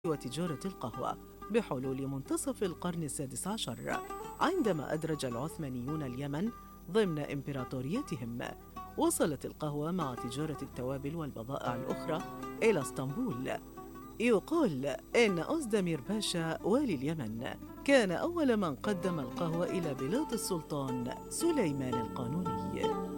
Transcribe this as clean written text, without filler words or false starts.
وتجارة القهوة بحلول منتصف القرن السادس عشر، عندما أدرج العثمانيون اليمن ضمن إمبراطوريتهم. وصلت القهوة مع تجارة التوابل والبضائع الأخرى إلى اسطنبول. يقال إن أوزدمير باشا والي اليمن كان أول من قدم القهوة إلى بلاد السلطان سليمان القانوني.